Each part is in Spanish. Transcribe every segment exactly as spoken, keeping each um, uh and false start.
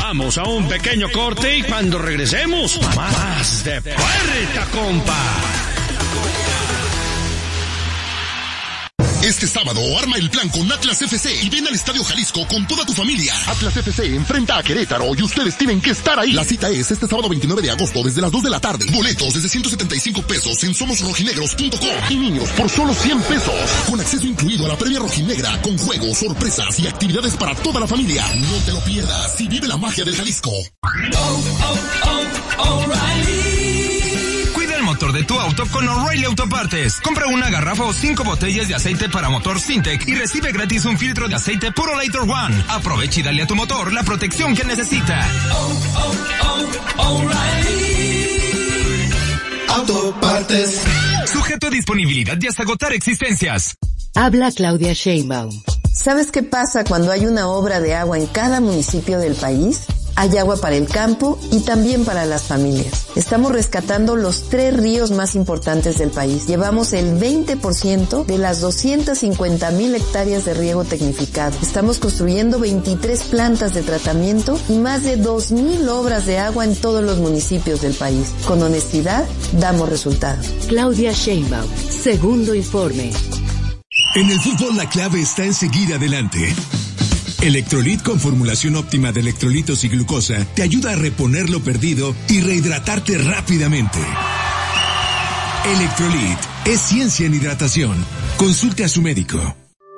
Vamos a un pequeño corte y cuando regresemos, más de Puerta Compa. Este sábado arma el plan con Atlas F C y ven al Estadio Jalisco con toda tu familia. Atlas F C enfrenta a Querétaro y ustedes tienen que estar ahí. La cita es este sábado veintinueve de agosto desde las dos de la tarde. Boletos desde ciento setenta y cinco pesos en somos rojinegros punto com y niños por solo cien pesos. Con acceso incluido a la previa rojinegra con juegos, sorpresas y actividades para toda la familia. No te lo pierdas y vive la magia del Jalisco. Oh, oh, oh, O'Reilly. Motor de tu auto con O'Reilly Autopartes. Compra una garrafa o cinco botellas de aceite para motor Syntec y recibe gratis un filtro de aceite puro Later One. Aprovecha y dale a tu motor la protección que necesita. Oh, oh, oh, O'Reilly Autopartes. Sujeto a disponibilidad y hasta agotar existencias. Habla Claudia Sheinbaum. ¿Sabes qué pasa cuando hay una obra de agua en cada municipio del país? Hay agua para el campo y también para las familias. Estamos rescatando los tres ríos más importantes del país. Llevamos el veinte por ciento de las doscientas cincuenta mil hectáreas de riego tecnificado. Estamos construyendo veintitrés plantas de tratamiento y más de dos mil obras de agua en todos los municipios del país. Con honestidad, damos resultados. Claudia Sheinbaum, segundo informe. En el fútbol la clave está en seguir adelante. Electrolit con formulación óptima de electrolitos y glucosa te ayuda a reponer lo perdido y rehidratarte rápidamente. Electrolit es ciencia en hidratación. Consulte a su médico.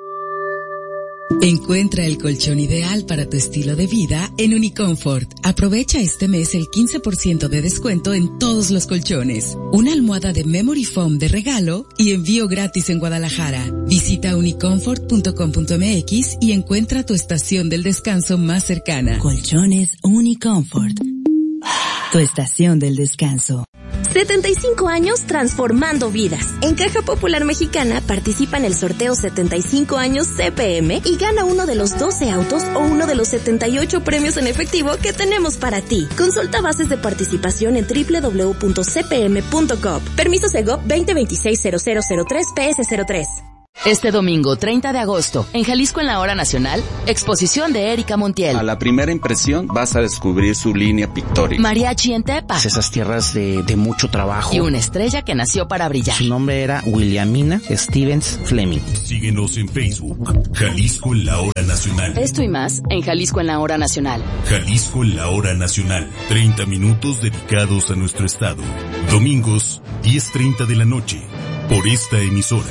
Encuentra el colchón ideal para tu estilo de vida en Unicomfort. Aprovecha este mes el quince por ciento de descuento en todos los colchones. Una almohada de Memory Foam de regalo y envío gratis en Guadalajara. Visita unicomfort punto com punto m x y encuentra tu estación del descanso más cercana. Colchones Unicomfort. Tu estación del descanso. setenta y cinco años transformando vidas. En Caja Popular Mexicana participa en el sorteo setenta y cinco años C P M y gana uno de los doce autos o uno de los setenta y ocho premios en efectivo que tenemos para ti. Consulta bases de participación en doble u doble u doble u punto c p m punto gov. Permiso Segov veinte veintiséis cero cero cero tres P S cero tres. Este domingo, treinta de agosto, en Jalisco en la Hora Nacional, exposición de Erika Montiel. A la primera impresión vas a descubrir su línea pictórica. Mariachi en Tepa. Esas tierras de, de mucho trabajo. Y una estrella que nació para brillar. Su nombre era Williamina Stevens Fleming. Síguenos en Facebook, Jalisco en la Hora Nacional. Esto y más en Jalisco en la Hora Nacional. Jalisco en la Hora Nacional. treinta minutos dedicados a nuestro estado. Domingos, diez treinta de la noche. Por esta emisora.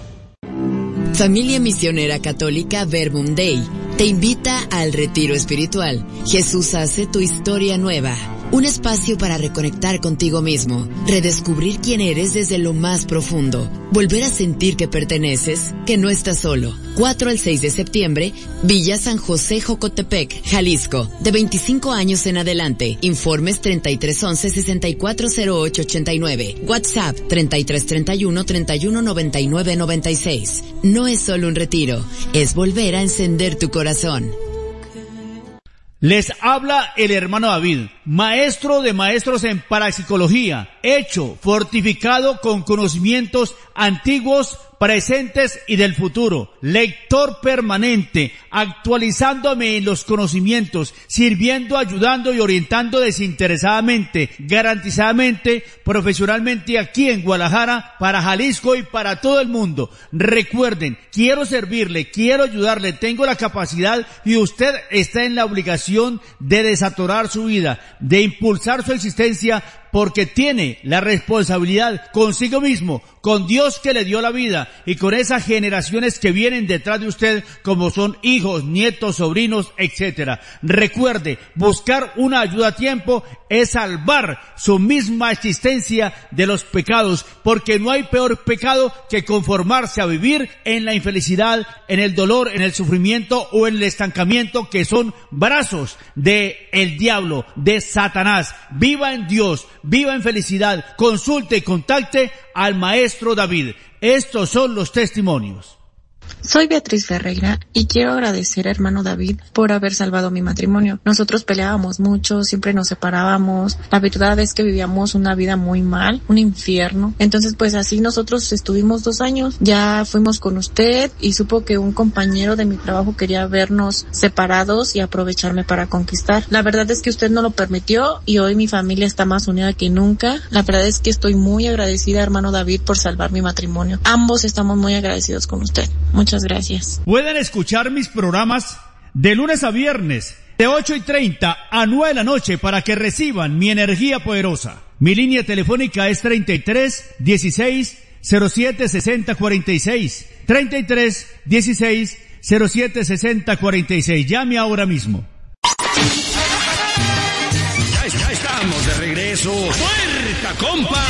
Familia Misionera Católica Verbum Dei te invita al Retiro Espiritual. Jesús hace tu historia nueva. Un espacio para reconectar contigo mismo, redescubrir quién eres desde lo más profundo, volver a sentir que perteneces, que no estás solo. cuatro al seis de septiembre, Villa San José Jocotepec, Jalisco, de veinticinco años en adelante. Informes treinta y tres once sesenta y cuatro cero ocho ochenta y nueve. WhatsApp treinta y tres treinta y uno treinta y uno noventa y nueve noventa y seis. No es solo un retiro, es volver a encender tu corazón. Les habla el hermano David, maestro de maestros en parapsicología, hecho, fortificado con conocimientos antiguos, presentes y del futuro, lector permanente, actualizándome en los conocimientos, sirviendo, ayudando y orientando desinteresadamente, garantizadamente, profesionalmente aquí en Guadalajara, para Jalisco y para todo el mundo. Recuerden, quiero servirle, quiero ayudarle, tengo la capacidad y usted está en la obligación de desatorar su vida, de impulsar su existencia, porque tiene la responsabilidad consigo mismo, con Dios que le dio la vida y con esas generaciones que vienen detrás de usted como son hijos, nietos, sobrinos, etcétera. Recuerde, buscar una ayuda a tiempo es salvar su misma existencia de los pecados, porque no hay peor pecado que conformarse a vivir en la infelicidad, en el dolor, en el sufrimiento o en el estancamiento, que son brazos de el diablo, de Satanás. Viva en Dios, viva en felicidad, consulte y contacte al maestro David. Estos son los testimonios. Soy Beatriz Ferreira y quiero agradecer a hermano David por haber salvado mi matrimonio. Nosotros peleábamos mucho, siempre nos separábamos. La verdad es que vivíamos una vida muy mal, un infierno. Entonces pues así nosotros estuvimos dos años. Ya fuimos con usted y supo que un compañero de mi trabajo quería vernos separados y aprovecharme para conquistar. La verdad es que usted no lo permitió y hoy mi familia está más unida que nunca. La verdad es que estoy muy agradecida, hermano David, por salvar mi matrimonio. Ambos estamos muy agradecidos con usted. Muchas gracias. Pueden escuchar mis programas de lunes a viernes de ocho y treinta a nueve de la noche para que reciban mi energía poderosa. Mi línea telefónica es treinta y tres dieciséis cero siete sesenta cuarenta y seis. treinta y tres dieciséis cero siete sesenta cuarenta y seis. Llame ahora mismo. Ya, ya estamos de regreso. ¡Puerta, compa!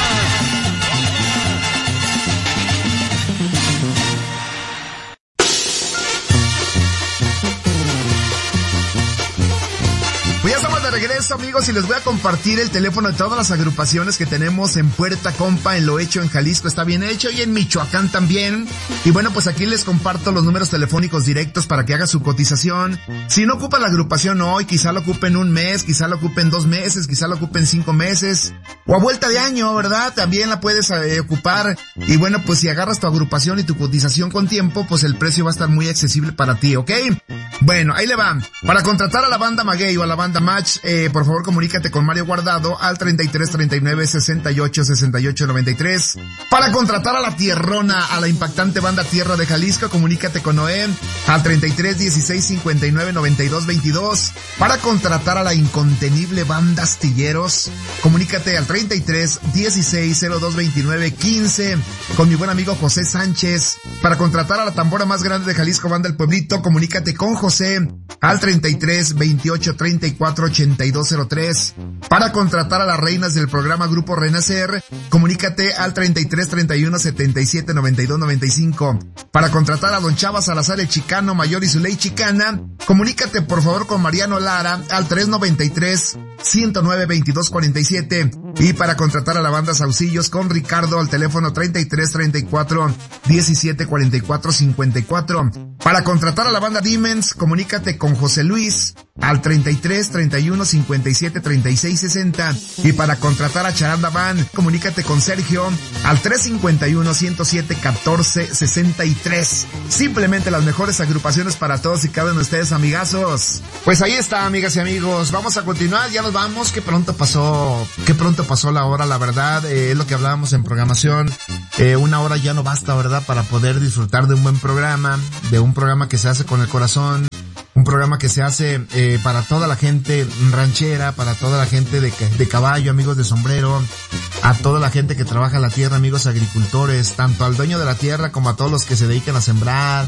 Pues ya estamos de regreso, amigos, y les voy a compartir el teléfono de todas las agrupaciones que tenemos en Puerta Compa, en Lo Hecho, en Jalisco Está Bien Hecho, y en Michoacán también. Y bueno, pues aquí les comparto los números telefónicos directos para que haga su cotización. Si no ocupa la agrupación hoy, quizá lo ocupen un mes, quizá lo ocupen dos meses, quizá lo ocupen cinco meses, o a vuelta de año, ¿verdad? También la puedes eh, ocupar. Y bueno, pues si agarras tu agrupación y tu cotización con tiempo, pues el precio va a estar muy accesible para ti, ¿ok? Bueno, ahí le va. Para contratar a la banda Maguey o a la banda Match, eh, por favor comunícate con Mario Guardado al treinta y tres treinta y nueve sesenta y ocho sesenta y ocho noventa y tres. Para contratar a la Tierrona, a la impactante banda Tierra de Jalisco, comunícate con Noé al treinta y tres dieciséis cincuenta y nueve noventa y dos veintidós. Para contratar a la incontenible banda Astilleros, comunícate al treinta y tres dieciséis cero dos veintinueve quince con mi buen amigo José Sánchez. Para contratar a la tambora más grande de Jalisco, banda El Pueblito, comunícate con José al treinta y tres veintiocho treinta y cuatro ochenta y dos cero tres. Para contratar a las reinas del programa Grupo Renacer, comunícate al treinta y tres treinta y uno setenta y siete noventa y dos noventa y cinco. Para contratar a don Chava Salazar el Chicano Mayor y su ley chicana, comunícate por favor con Mariano Lara al tres noventa y tres ciento nueve veintidós cuarenta y siete. Y para contratar a la banda Saucillos con Ricardo al teléfono treinta y tres treinta y cuatro diecisiete cuarenta y cuatro cincuenta y cuatro. Para contratar a la banda Dimens, comunícate con José Luis al treinta y tres treinta y uno cincuenta y siete treinta y seis sesenta. Y para contratar a Charanda Van, comunícate con Sergio al tres cincuenta y uno ciento siete catorce sesenta y tres. Simplemente las mejores agrupaciones para todos y cada uno de ustedes, amigazos. Pues ahí está, amigas y amigos. Vamos a continuar, ya nos vamos. Qué pronto pasó, qué pronto pasó la hora, la verdad. Eh, es lo que hablábamos en programación. Eh, una hora ya no basta, ¿verdad? Para poder disfrutar de un buen programa, de un programa que se hace con el corazón. Un programa que se hace eh, para toda la gente ranchera, para toda la gente de, de caballo, amigos de sombrero, a toda la gente que trabaja la tierra, amigos agricultores, tanto al dueño de la tierra como a todos los que se dedican a sembrar,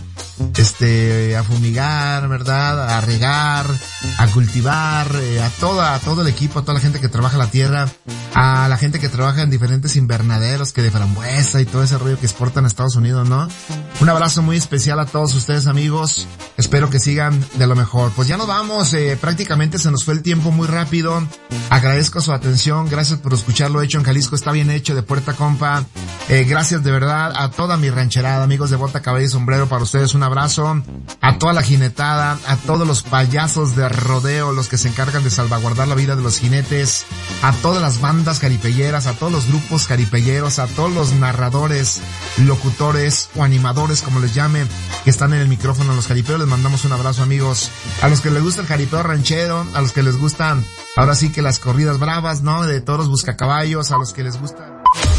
este, a fumigar, ¿verdad? A regar, a cultivar, eh, a toda, a todo el equipo, a toda la gente que trabaja la tierra, a la gente que trabaja en diferentes invernaderos, que de frambuesa y todo ese rollo que exportan a Estados Unidos, ¿no? Un abrazo muy especial a todos ustedes, amigos. Espero que sigan de lo mejor. Pues ya nos vamos, eh, prácticamente se nos fue el tiempo muy rápido. Agradezco su atención, gracias por escuchar Lo Hecho en Jalisco Está Bien Hecho de Puerta Compa. Eh, gracias de verdad a toda mi rancherada, amigos de bota, caballo y sombrero, para ustedes un abrazo. A toda la jinetada, a todos los payasos de rodeo, los que se encargan de salvaguardar la vida de los jinetes, a todas las bandas jaripelleras, a todos los grupos jaripelleros, a todos los narradores, locutores o animadores, como les llame, que están en el micrófono en los jaripeos, les mandamos un abrazo, amigos. A los que les gusta el jaripeo ranchero, a los que les gustan ahora sí que las corridas bravas, ¿no? De toros buscacaballos, a los que les gusta.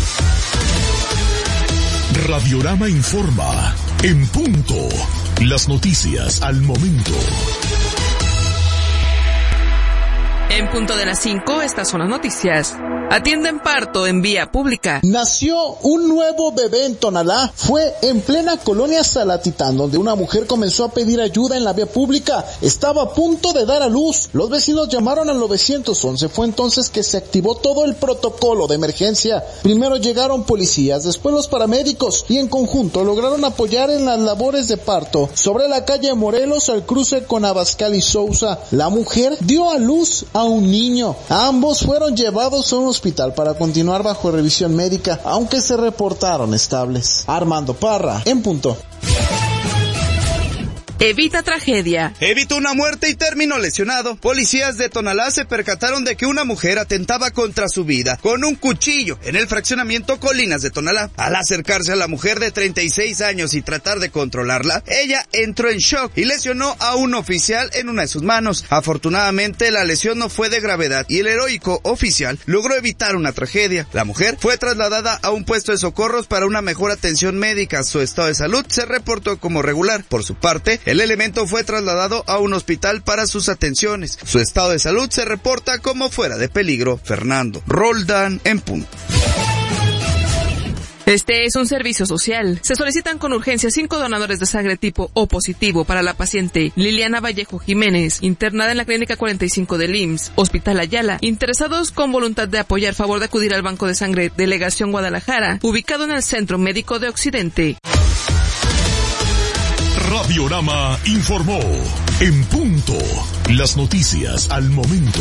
Radiorama informa en punto. Las noticias al momento. En punto de las cinco, estas son las noticias. Atienden parto en vía pública. Nació un nuevo bebé en Tonalá. Fue en plena colonia Salatitán, donde una mujer comenzó a pedir ayuda en la vía pública. Estaba a punto de dar a luz. Los vecinos llamaron al nueve once. Fue entonces que se activó todo el protocolo de emergencia. Primero llegaron policías, después los paramédicos, y en conjunto lograron apoyar en las labores de parto. Sobre la calle Morelos, al cruce con Abascal y Sousa, la mujer dio a luz a un niño. Ambos fueron llevados a un hospital para continuar bajo revisión médica, aunque se reportaron estables. Armando Parra, en punto. Evita tragedia. Evitó una muerte y terminó lesionado. Policías de Tonalá se percataron de que una mujer atentaba contra su vida con un cuchillo en el fraccionamiento Colinas de Tonalá. Al acercarse a la mujer de treinta y seis años y tratar de controlarla, ella entró en shock y lesionó a un oficial en una de sus manos. Afortunadamente, la lesión no fue de gravedad y el heroico oficial logró evitar una tragedia. La mujer fue trasladada a un puesto de socorros para una mejor atención médica. Su estado de salud se reportó como regular. Por su parte, el elemento fue trasladado a un hospital para sus atenciones. Su estado de salud se reporta como fuera de peligro. Fernando Roldán en punto. Este es un servicio social. Se solicitan con urgencia cinco donadores de sangre tipo O positivo para la paciente Liliana Vallejo Jiménez, internada en la Clínica cuarenta y cinco del I M S S, Hospital Ayala. Interesados con voluntad de apoyar, favor de acudir al Banco de Sangre Delegación Guadalajara, ubicado en el Centro Médico de Occidente. Radiorama informó en punto. Las noticias al momento.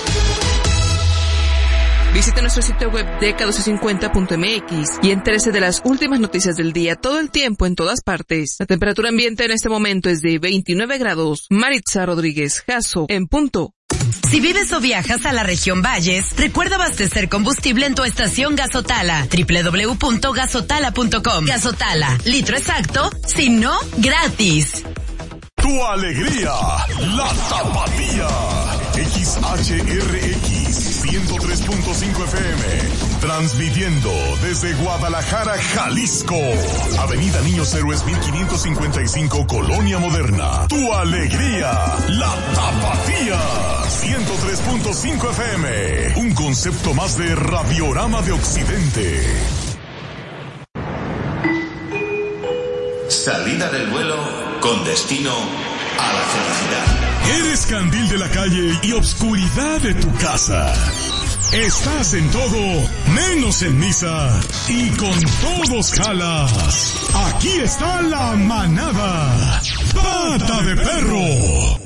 Visite nuestro sitio web D E C A doce cincuenta punto M X y entérese de las últimas noticias del día todo el tiempo en todas partes. La temperatura ambiente en este momento es de veintinueve grados. Maritza Rodríguez Jasso en punto. Si vives o viajas a la región Valles, recuerda abastecer combustible en tu estación Gasotala. doble u doble u doble u punto gasotala punto com. Gasotala, litro exacto, si no, gratis. Tu alegría, la Tapatía. X H R X ciento tres punto cinco F M, transmitiendo desde Guadalajara, Jalisco. Avenida Niños Héroes mil quinientos cincuenta y cinco, Colonia Moderna. Tu alegría, la Tapatía. ciento tres punto cinco F M, un concepto más de Radiorama de Occidente. Salida del vuelo con destino a la felicidad. Eres candil de la calle y obscuridad de tu casa. Estás en todo, menos en misa. Y con todos jalas. Aquí está la manada. Pata de perro.